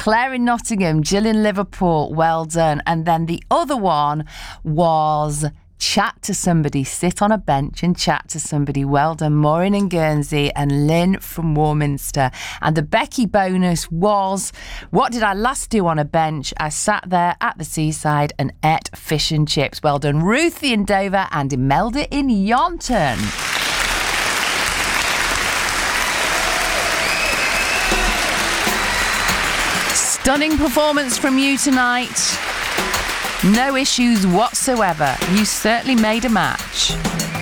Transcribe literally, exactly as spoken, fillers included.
Claire in Nottingham, Jill in Liverpool, well done. And then the other one was chat to somebody, sit on a bench and chat to somebody. Well done, Maureen in Guernsey and Lynn from Warminster. And the Becky bonus was, what did I last do on a bench? I sat there at the seaside and ate fish and chips. Well done, Ruthie in Dover and Imelda in Yonton. Stunning performance from you tonight. No issues whatsoever. You certainly made a match.